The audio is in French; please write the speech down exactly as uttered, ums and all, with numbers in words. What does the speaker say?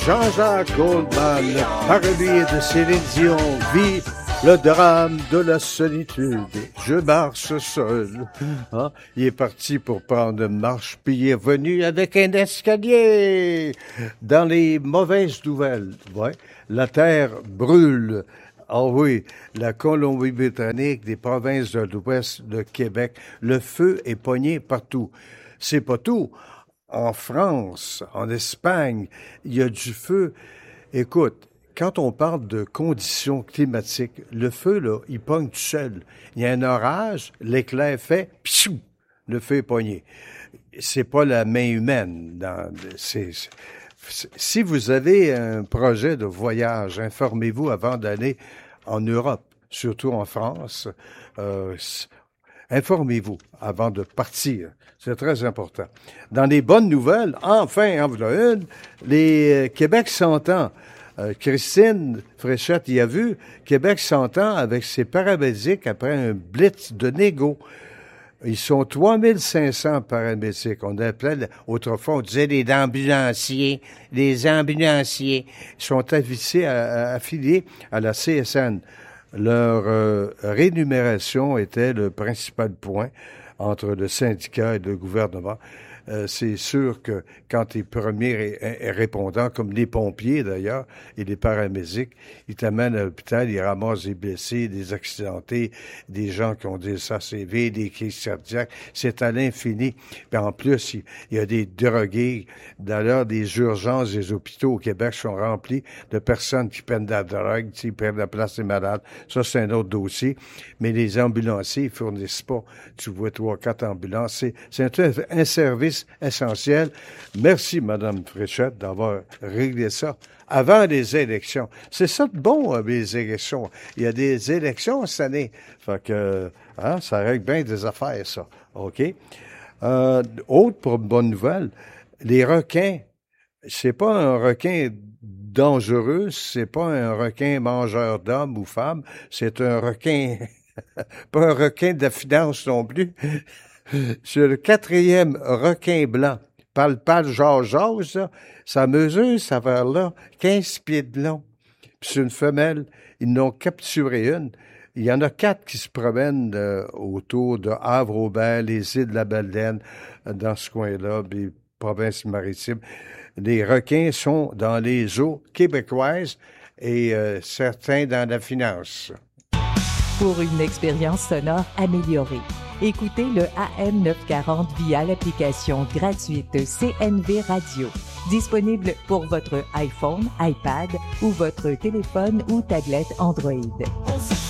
Jean-Jacques Goldman, par le biais de Céline Dion, vit le drame de la solitude. Je marche seul. Hein? Il est parti pour prendre une marche, puis il est revenu avec un escalier. Dans les mauvaises nouvelles, ouais, la terre brûle. Ah oui, la Colombie-Britannique, des provinces de l'ouest de Québec, le feu est pogné partout. C'est pas tout. En France, en Espagne, il y a du feu. Écoute, quand on parle de conditions climatiques, le feu, là, il pogne tout seul. Il y a un orage, l'éclair fait, pshou, le feu est pogné. C'est pas la main humaine. Dans, c'est, c'est, si vous avez un projet de voyage, informez-vous avant d'aller en Europe, surtout en France. Euh, Informez-vous avant de partir. C'est très important. Dans les bonnes nouvelles, enfin, en voilà une, les euh, Québec s'entend. Euh, Christine Fréchette y a vu. Québec s'entend avec ses paramédics après un blitz de négo. Ils sont trois mille cinq cents paramédics. On appelait, autrefois, on disait les ambulanciers. Les ambulanciers sont affiliés à, affiliés à la C S N. Leur euh, rémunération était le principal point entre le syndicat et le gouvernement. Euh, c'est sûr que quand les premiers répondants, comme les pompiers d'ailleurs, et les paramédics, ils t'amènent à l'hôpital, ils ramassent des blessés, des accidentés, des gens qui ont des A C V, des crises cardiaques. C'est à l'infini. Puis en plus, il, il y a des drogués. D'ailleurs, des urgences des hôpitaux au Québec sont remplis de personnes qui prennent de la drogue, qui prennent la place des malades. Ça, c'est un autre dossier. Mais les ambulanciers, ils fournissent pas. Tu vois trois, quatre ambulances. C'est, c'est un, un service essentiel. Merci, Madame Fréchette, d'avoir réglé ça avant les élections. C'est ça de bon, les élections. Il y a des élections cette année. Fait que, hein, ça règle bien des affaires, ça. OK? Euh, autre pour une bonne nouvelle, les requins, c'est pas un requin dangereux, c'est pas un requin mangeur d'hommes ou femmes, c'est un requin, pas un requin de la finance non plus. C'est le quatrième requin blanc. Parle pas de Georges, ça. Ça mesure, cette affaire-là, quinze pieds de long. Puis c'est une femelle. Ils n'ont capturé une. Il y en a quatre qui se promènent euh, autour de Havre-Aubert, les îles de la Baleine, euh, dans ce coin-là, les provinces maritimes. Les requins sont dans les eaux québécoises et euh, certains dans la finance. Pour une expérience sonore améliorée, écoutez le A M neuf cent quarante via l'application gratuite C N V Radio, disponible pour votre iPhone, iPad ou votre téléphone ou tablette Android.